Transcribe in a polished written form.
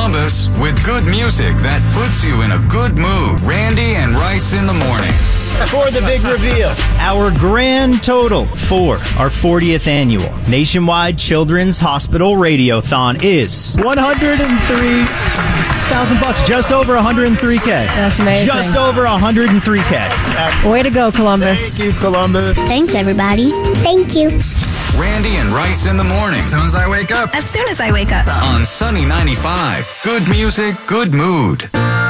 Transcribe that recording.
Columbus with good music that puts you in a good mood. Randy and Rice in the morning. For the big reveal, our grand total for our 40th annual Nationwide Children's Hospital Radiothon is $103,000, just over $103K. That's amazing. Just over $103K. Way to go, Columbus. Thank you, Columbus. Thanks, everybody. Thank you. Randy and Rice in the morning. As soon as I wake up. As soon as I wake up. On Sunny 95. Good music, good mood.